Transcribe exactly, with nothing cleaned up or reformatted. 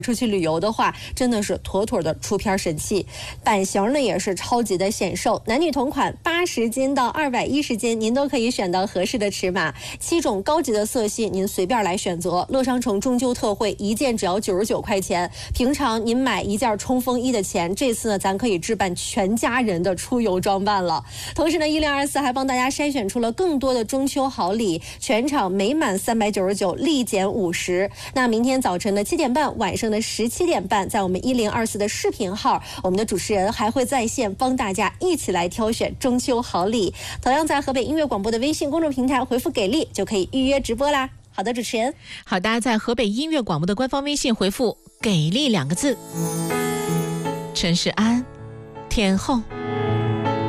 出去旅游的话，真的是妥妥的出片神器。版型呢也是超级的显瘦，男女同款，八十斤到二百一十斤，您都可以选到合适的尺码。七种高级的色系，您随便来选择。乐商城中秋特惠，一件只要九十九块钱。平常您买一件冲锋衣的钱，这次呢咱可以置办全家人的出游装扮了。同时呢，一零二四还帮大家筛选出了更多的中秋好礼，全场每满三百九十九立减五十。那明天早晨的七点半，晚上的十七点半，在我们一零二四的视频号，我们的主持人还会在线帮大家一起来挑选中秋好礼。同样在河北音乐广播的微信公众平台回复给力就可以预约直播啦。好的，主持人。 好的，在河北音乐广播的官方微信回复给力两个字。陈世安，天后。